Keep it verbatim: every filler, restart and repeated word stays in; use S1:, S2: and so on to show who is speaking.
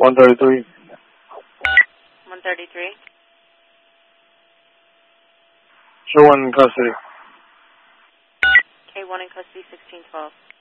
S1: one thirty-three.
S2: one thirty-three.
S1: Show one in custody.
S2: K one in custody, sixteen twelve.